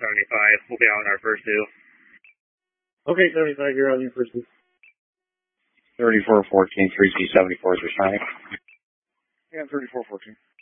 75. We'll be out in our first two. Okay, 75, you're on your first two. 3414, 3C74 is responding. Yeah, 3414.